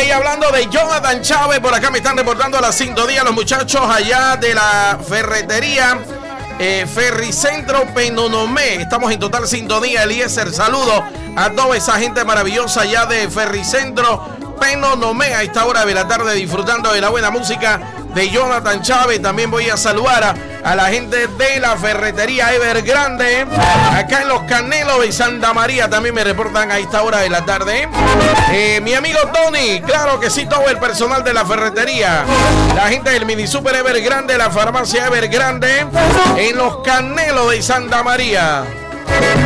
Y hablando de Jonathan Chávez, por acá me están reportando a la sintonía los muchachos allá de la ferretería Ferricentro Penonomé. Estamos en total sintonía. Eliezer, saludos a toda esa gente maravillosa allá de Ferricentro Penonomé a esta hora de la tarde, disfrutando de la buena música de Jonathan Chávez. También voy a saludar a la gente de la ferretería Evergrande acá en Los Canelos de Santa María. También me reportan a esta hora de la tarde. Mi amigo Tony, claro que sí, todo el personal de la ferretería, la gente del Mini Super Evergrande, la farmacia Evergrande en Los Canelos de Santa María.